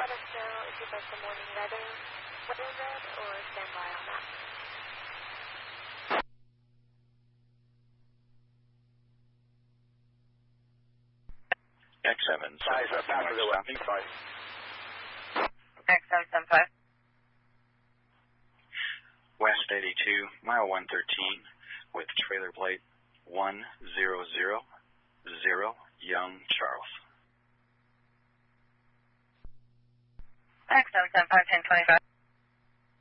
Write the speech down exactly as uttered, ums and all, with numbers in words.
let us know if you'd like the morning weather, weather red, or stand by on that. X seven seven five. X seven seven five. West eighty-two, mile one thirteen, with trailer plate one zero zero zero, Young, Charles. X seven seven five, ten twenty-five.